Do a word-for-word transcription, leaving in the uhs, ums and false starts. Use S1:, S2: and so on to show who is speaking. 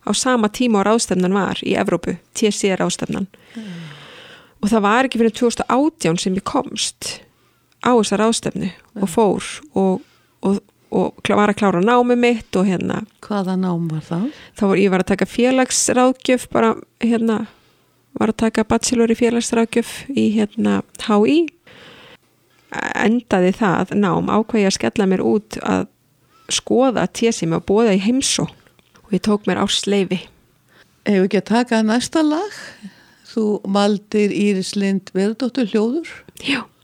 S1: á sama tíma á ráðstefnan var í Evrópu, T C ráðstefnan mm. og það var ekki fyrir tvö þúsund og átján sem ég komst á þessa ráðstefnu mm. og fór og, og, og var að klára námi mitt og hérna
S2: hvaða nám var það?
S1: Þá var ég var að taka félagsráðgjöf bara hérna var að taka bachelor í félagsráðgjöf í hérna H I endaði það nám ákvað ég að skella mér út að skoða T C mig og boða í heimsókn og ég tók mér ársleyfi.
S2: Hefur ekki að taka næsta lag? Þú valdir Íris Lind Verudóttur hljóður?
S1: Já.